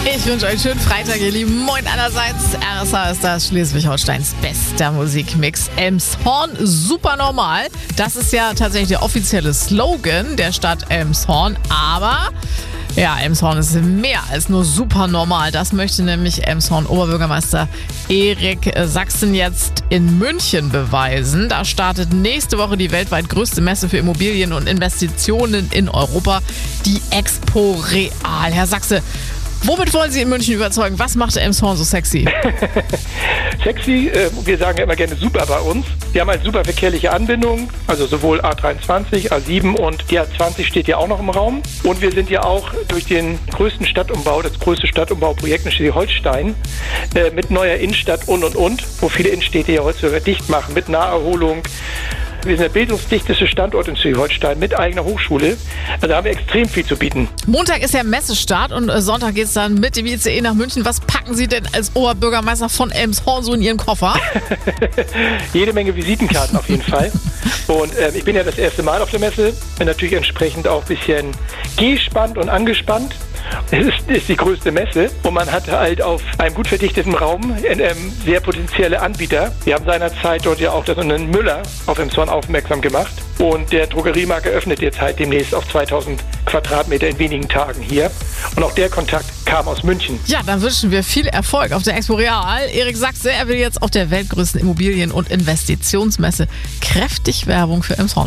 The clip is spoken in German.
Ich wünsche euch einen schönen Freitag, ihr Lieben. Moin allerseits. RSA ist das Schleswig-Holsteins bester Musikmix. Elmshorn, super normal. Das ist ja tatsächlich der offizielle Slogan der Stadt Elmshorn. Aber ja, Elmshorn ist mehr als nur super normal. Das möchte nämlich Elmshorn-Oberbürgermeister Erik Sachsen jetzt in München beweisen. Da startet nächste Woche die weltweit größte Messe für Immobilien und Investitionen in Europa, die Expo Real. Herr Sachse, womit wollen Sie in München überzeugen? Was macht Elmshorn so sexy? Sexy, wir sagen ja immer gerne super bei uns. Wir haben eine super verkehrliche Anbindung, also sowohl A23, A7 und die A20 steht ja auch noch im Raum. Und wir sind ja auch durch den größten Stadtumbau, das größte Stadtumbauprojekt in Schleswig-Holstein, mit neuer Innenstadt und, wo viele Innenstädte ja heutzutage dicht machen, mit Naherholung. Wir sind der bildungsdichteste Standort in Schleswig-Holstein mit eigener Hochschule. Also da haben wir extrem viel zu bieten. Montag ist ja Messestart und Sonntag geht es dann mit dem ICE nach München. Was packen Sie denn als Oberbürgermeister von Elmshorn so in Ihren Koffer? Jede Menge Visitenkarten auf jeden Fall. Und ich bin ja das erste Mal auf der Messe. Bin natürlich entsprechend auch ein bisschen gespannt und angespannt. Es ist die größte Messe und man hat halt auf einem gut verdichteten Raum sehr potenzielle Anbieter. Wir haben seinerzeit dort ja auch das Unternehmen Müller auf Elmshorn aufmerksam gemacht und der Drogeriemarkt eröffnet jetzt halt demnächst auf 2000 Quadratmeter in wenigen Tagen hier und auch der Kontakt kam aus München. Ja, dann wünschen wir viel Erfolg auf der Expo Real. Erik Sachse, er will jetzt auf der weltgrößten Immobilien- und Investitionsmesse kräftig Werbung für Elmshorn